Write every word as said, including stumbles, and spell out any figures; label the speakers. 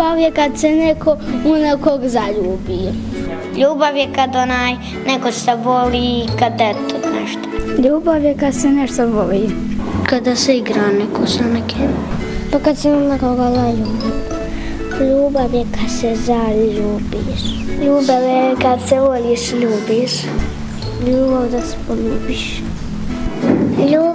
Speaker 1: Ljubav je kad se neko u nekog zaljubi.
Speaker 2: Ljubav je kad onaj neko se voli i kad eto nešto.
Speaker 1: Ljubav je kad se nešto voli.
Speaker 2: Kada se igra neko sa nekim.
Speaker 1: Pa kad se nekoga zaljubi. Ljubav je kad se zaljubiš. Ljubav je kad se voliš, ljubiš. Ljubav da se poljubiš. Ljubav